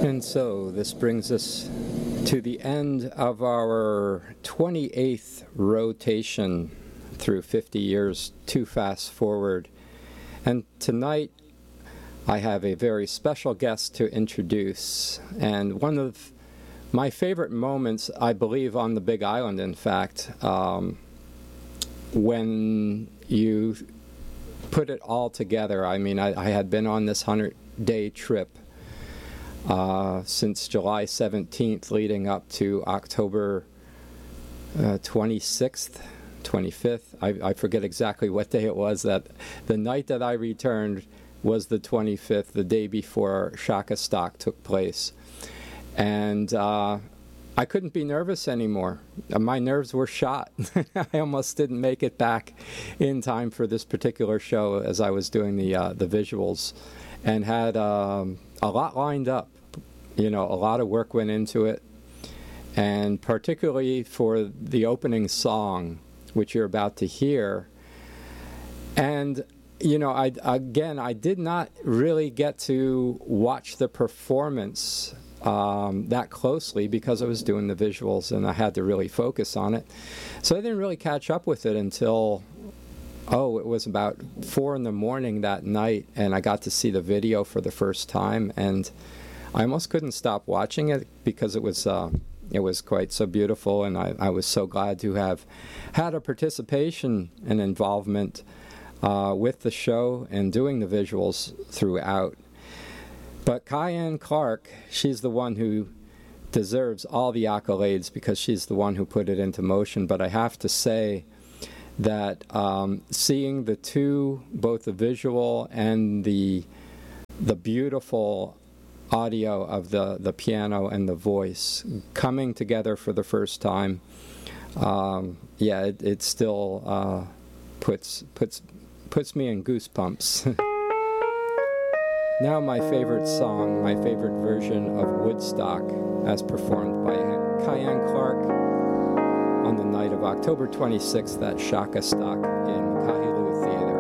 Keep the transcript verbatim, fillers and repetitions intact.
And so this brings us to the end of our twenty-eighth rotation through fifty years, too fast forward. And tonight I have a very special guest to introduce, and one of my favorite moments, I believe, on the Big Island, in fact, um, when you put it all together. I mean, I, I had been on this hundred-day trip uh, since July seventeenth, leading up to October uh, twenty-sixth, twenty-fifth. I, I forget exactly what day it was. That the night that I returned was the twenty-fifth, the day before Shaka Stock took place. And uh, I couldn't be nervous anymore. My nerves were shot. I almost didn't make it back in time for this particular show as I was doing the uh, the visuals, and had um, a lot lined up. You know, a lot of work went into it, and particularly for the opening song, which you're about to hear. And you know, I again, I did not really get to watch the performance Um, that closely because I was doing the visuals and I had to really focus on it. So I didn't really catch up with it until, oh, it was about four in the morning that night, and I got to see the video for the first time, and I almost couldn't stop watching it because it was uh, it was quite so beautiful, and I, I was so glad to have had a participation and involvement uh, with the show and doing the visuals throughout. But Kyan Clark, she's the one who deserves all the accolades because she's the one who put it into motion. But I have to say that um, seeing the two, both the visual and the the beautiful audio of the, the piano and the voice coming together for the first time, um, yeah, it, it still uh, puts puts puts me in goosebumps. Now my favorite song, my favorite version of Woodstock, as performed by Kyan Clark on the night of October twenty-sixth at Shaka Stock in Kahilu Theater.